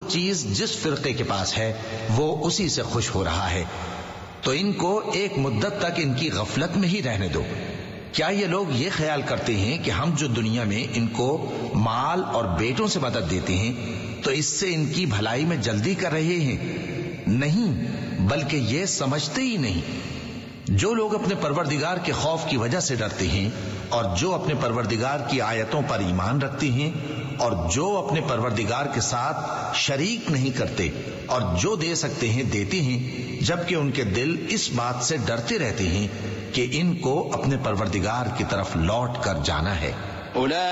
चीज जिस फिरके के पास है वो उसी से खुश हो रहा है, तो इनको एक मुद्दत तक इनकी गफलत में ही रहने दो। क्या ये लोग ये ख्याल करते हैं कि हम जो दुनिया में इनको माल और बेटों से मदद देते हैं तो इससे इनकी भलाई में जल्दी कर रहे हैं? नहीं, बल्कि ये समझते ही नहीं। जो लोग अपने परवरदिगार के खौफ की वजह से डरते हैं और जो अपने परवरदिगार की आयतों पर ईमान रखते हैं और जो अपने परवरदिगार के साथ शरीक नहीं करते और जो दे सकते हैं देते हैं, जबकि उनके दिल इस बात से डरते रहते हैं कि इनको अपने परवरदिगार की तरफ लौट कर जाना है।